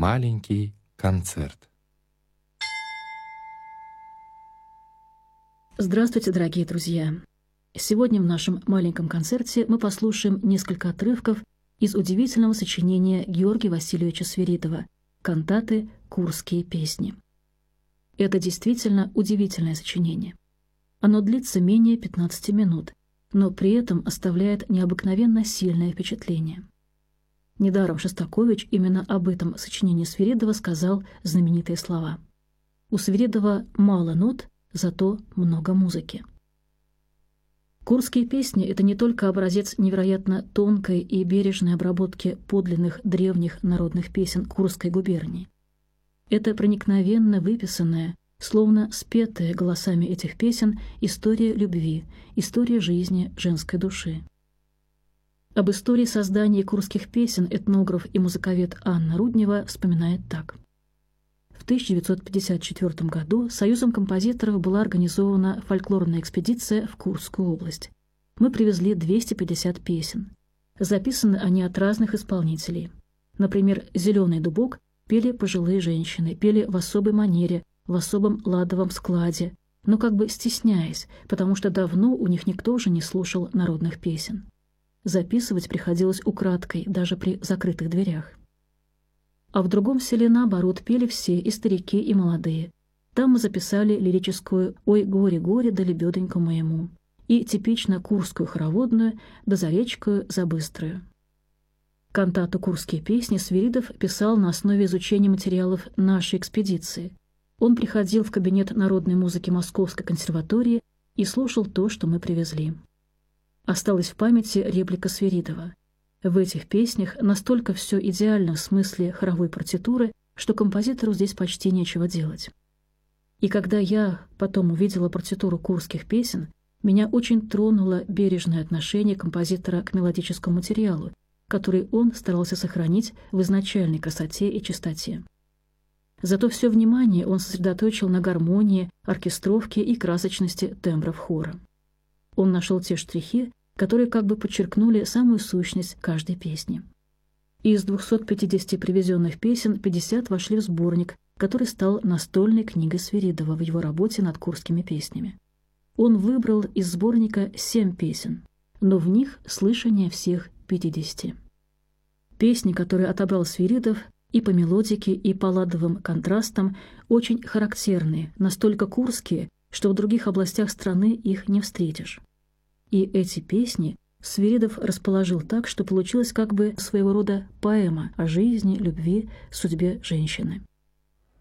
маленький концерт. Здравствуйте, дорогие друзья! Сегодня в нашем маленьком концерте мы послушаем несколько отрывков из удивительного сочинения Георгия Васильевича Свиридова «Кантаты. Курские песни». Это действительно удивительное сочинение. Оно длится менее 15 минут, но при этом оставляет необыкновенно сильное впечатление. Недаром Шостакович именно об этом сочинении Свиридова сказал знаменитые слова: «У Свиридова мало нот, зато много музыки». Курские песни — это не только образец невероятно тонкой и бережной обработки подлинных древних народных песен Курской губернии. Это проникновенно выписанная, словно спетая голосами этих песен, история любви, история жизни женской души. Об истории создания курских песен этнограф и музыковед Анна Руднева вспоминает так. В 1954 году Союзом композиторов была организована фольклорная экспедиция в Курскую область. Мы привезли 250 песен. Записаны они от разных исполнителей. Например, «Зеленый дубок» пели пожилые женщины, пели в особой манере, в особом ладовом складе, но как бы стесняясь, потому что давно у них никто уже не слушал народных песен. Записывать приходилось украдкой, даже при закрытых дверях. А в другом селе, наоборот, пели все, и старики, и молодые. Там мы записали лирическую «Ой, горе-горе, да лебедоньку моему» и типично курскую хороводную «Да заречкую, за быструю». Кантату «Курские песни» Свиридов писал на основе изучения материалов нашей экспедиции. Он приходил в кабинет народной музыки Московской консерватории и слушал то, что мы привезли. Осталась в памяти реплика Свиридова. В этих песнях настолько все идеально в смысле хоровой партитуры, что композитору здесь почти нечего делать. И когда я потом увидела партитуру курских песен, меня очень тронуло бережное отношение композитора к мелодическому материалу, который он старался сохранить в изначальной красоте и чистоте. Зато все внимание он сосредоточил на гармонии, оркестровке и красочности тембров хора. Он нашел те штрихи, которые как бы подчеркнули самую сущность каждой песни. Из 250 привезенных песен 50 вошли в сборник, который стал настольной книгой Свиридова в его работе над курскими песнями. Он выбрал из сборника 7 песен, но в них слышание всех 50. Песни, которые отобрал Свиридов, и по мелодике, и по ладовым контрастам очень характерные, настолько курские, что в других областях страны их не встретишь. И эти песни Свиридов расположил так, что получилась как бы своего рода поэма о жизни, любви, судьбе женщины.